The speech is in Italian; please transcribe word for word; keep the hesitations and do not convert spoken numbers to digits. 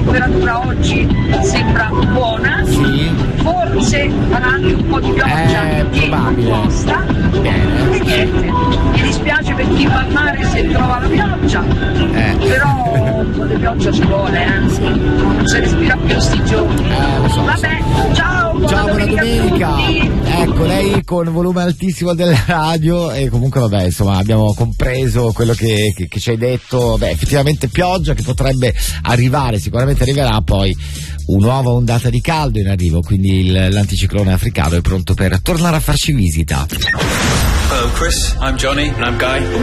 temperatura oggi sembra buona, sì. Forse farà anche un po' di pioggia, eh, che costa. Bene. E niente, mi dispiace per chi va al mare se trova la pioggia, eh. però un po' di pioggia ci vuole, eh. Sì. Non si respira più sti giorni. Eh, lo so, Vabbè, lo so. ciao, buona ciao, buona domenica. domenica. Ecco, lei con volume altissimo della radio e comunque vabbè, insomma, abbiamo compreso quello che, che, che ci hai detto. Beh, effettivamente pioggia che potrebbe arrivare, sicuramente arriverà, poi una nuova ondata di caldo in arrivo, quindi il, l'anticiclone africano è pronto per tornare a farci visita. Hello Chris, I'm Johnny and I'm Guy.